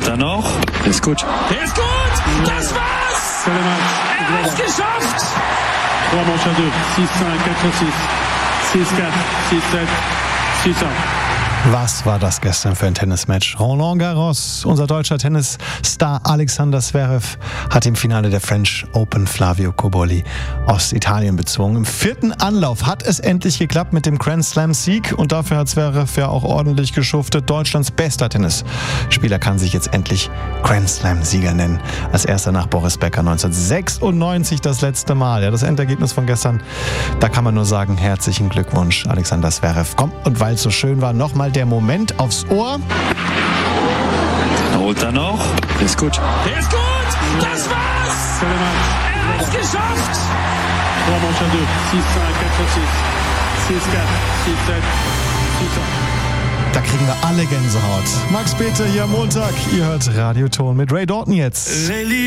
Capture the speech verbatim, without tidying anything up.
Holt er noch. Ist gut. Der ist gut! Das war's! Er hat's geschafft! trois manches à deux. six cinq, quatre six. six quatre, six sept, six acht. Was war das gestern für ein Tennismatch? Roland Garros, unser deutscher Tennisstar Alexander Zverev hat im Finale der French Open Flavio Cobolli aus Italien bezwungen. Im vierten Anlauf hat es endlich geklappt mit dem Grand Slam Sieg und dafür hat Zverev ja auch ordentlich geschuftet. Deutschlands bester Tennisspieler kann sich jetzt endlich Grand Slam Sieger nennen. Als erster nach Boris Becker neunzehnhundertsechsundneunzig das letzte Mal. Ja, das Endergebnis von gestern, da kann man nur sagen, herzlichen Glückwunsch Alexander Zverev. Komm, und weil es so schön war, nochmal der Moment aufs Ohr. Holt er noch. Ist gut. Der ist gut! Das war's! Er hat's geschafft! trois manches à deux. six cinq, quatre six. six quatre, six sept, six acht. Da kriegen wir alle Gänsehaut. Max Pethe hier am Montag. Ihr hört Radioton mit Ray Dalton jetzt.